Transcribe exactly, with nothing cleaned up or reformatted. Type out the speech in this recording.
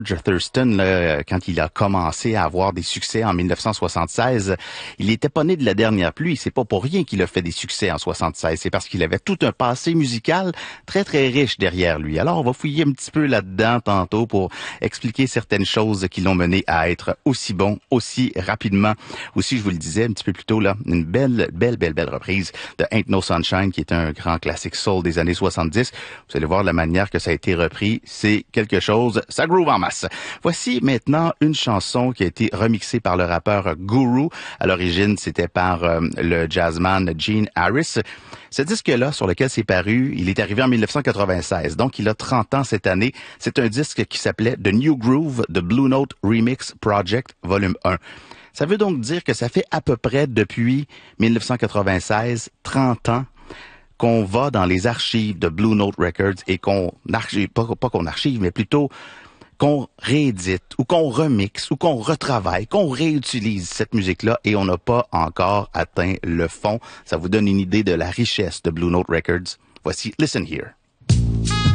Thurston, là, quand il a commencé à avoir des succès en mille neuf cent soixante-seize, il n'était pas né de la dernière pluie. C'est pas pour rien qu'il a fait des succès en soixante-seize. C'est parce qu'il avait tout un passé musical très, très riche derrière lui. Alors, on va fouiller un petit peu là-dedans tantôt pour expliquer certaines choses qui l'ont mené à être aussi bon, aussi rapidement. Aussi, je vous le disais un petit peu plus tôt, là, une belle, belle, belle, belle reprise de Ain't No Sunshine, qui est un grand classique soul des années soixante-dix. Vous allez voir la manière que ça a été repris. C'est quelque chose, ça groove en masse. Voici maintenant une chanson qui a été remixée par le rappeur Guru. À l'origine, c'était par euh, le jazzman Gene Harris. Ce disque-là, sur lequel c'est paru, il est arrivé en mille neuf cent quatre-vingt-seize, donc il a trente ans cette année. C'est un disque qui s'appelait The New Groove, The Blue Note Remix Project, volume un. Ça veut donc dire que ça fait à peu près depuis mille neuf cent quatre-vingt-seize, trente ans, qu'on va dans les archives de Blue Note Records et qu'on archive, pas, pas qu'on archive, mais plutôt qu'on réédite ou qu'on remixe ou qu'on retravaille, qu'on réutilise cette musique-là et on n'a pas encore atteint le fond. Ça vous donne une idée de la richesse de Blue Note Records. Voici Listen Here.